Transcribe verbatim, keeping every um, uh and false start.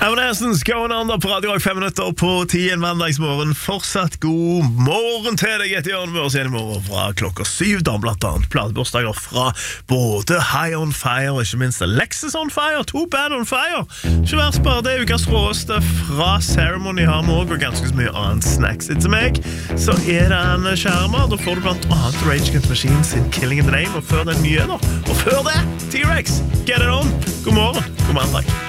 Evanescence going on da på Radio Rock, fem minutter på ti en mandagsmorgen. Fortsatt god morgen til deg etter hjørnet med oss igjen i morgen fra klokka syv da, blant annet platebursdager fra både High on Fire og ikke minst Alexis on Fire, to band on fire. Ikke verst bare det ukas råeste fra Ceremony har vi også, og ganske så mye annet snacks til meg. Så er det en skjermer, da får du blant annet Rage Against the Machine sin Killing in the Name, og før den nye da, og før det, T-Rex, Get It On. God morgen, god mandag.